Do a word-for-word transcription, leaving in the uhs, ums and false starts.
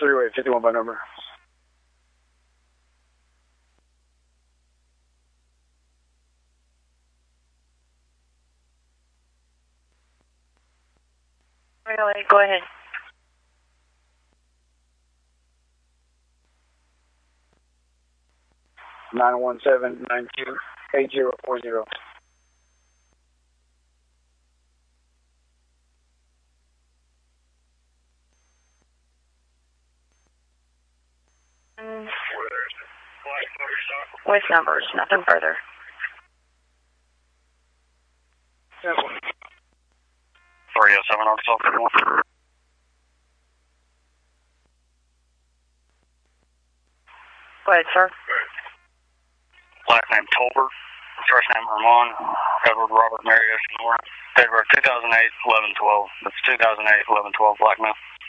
three-way, fifty-one by number. Really, go ahead. nine one seven, nine two, eight zero four zero. Mm. With numbers, nothing further. three oh seven Arkansas fifty-one. Go ahead, sir. Last name Tolbert, first name Herman, Edward Robert Mary Ocean Lawrence. February two thousand eight, eleven twelve. That's two thousand eight, eleven twelve, black male.